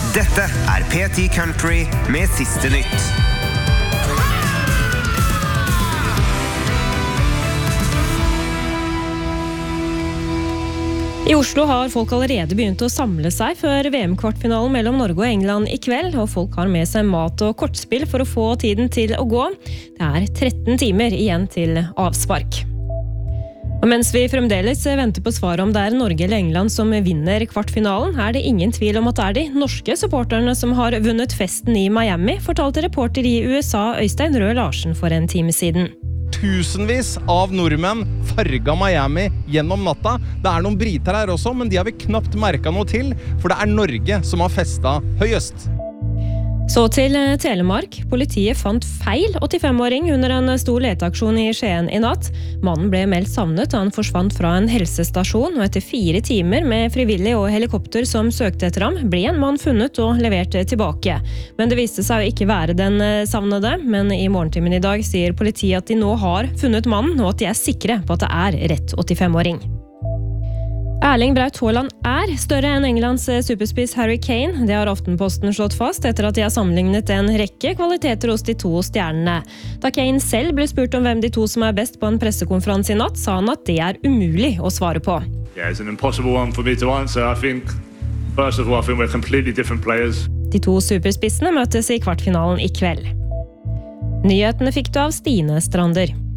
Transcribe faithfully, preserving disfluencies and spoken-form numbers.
Dette er P ti Country med siste nytt. I Oslo har folk allerede begynt å samle seg før V M-kvartfinalen mellom Norge og England i kveld, og folk har med seg mat og kortspill for å få tiden til å gå. Det er tretten timer igjen til avspark. Og mens vi fremdeles venter på svar om det er Norge eller England som vinner kvartfinalen, er det ingen tvil om at det er de norske supporterne som har vunnet festen i Miami, fortalte reporter i U S A Øystein Røe Larsen for en time siden. Tusenvis av nordmenn farga Miami gjennom natta. Det er noen briter her også, men de har vi knapt merket noe til, for det er Norge som har festet høyest. Så til Telemark. Politiet fant feil åttifem-åring under en stor leteaksjon i Skien i natt. Mannen ble meldt savnet da han forsvant fra en helsestasjon, og etter fire timer med frivillig og helikopter som søkte etter ham, ble en mann funnet og levert tilbake. Men det viste seg å ikke være den savnede, men i morgentimen i dag sier politiet at de nå har funnet mannen, og at de er sikre på at det er rett åttifem-åring. Erling Braut Haaland er større enn Englands superspiss Harry Kane. Det har Aftenposten slått fast etter at de har sammenlignet en rekke kvaliteter hos de to stjernene. Da Kane selv ble spurt om hvem de to som er best på en pressekonferanse i natt, sa han at det er umulig å svare på. Yeah, it's an impossible one for me to answer. I think, first of all, I think we're completely different players. De to superspissene møtes i kvartfinalen i kveld. Nyhetene fikk du av Stine Strander.